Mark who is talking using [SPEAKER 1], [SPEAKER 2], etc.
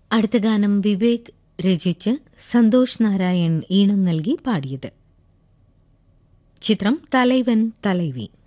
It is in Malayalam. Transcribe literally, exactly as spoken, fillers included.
[SPEAKER 1] അടുത്ത ഗാനം വിവേക് രചിച്ച് സന്തോഷ് നാരായൺ ഈണം നൽകി പാടിയത്. ചിത്രം തലൈവൻ തലൈവി.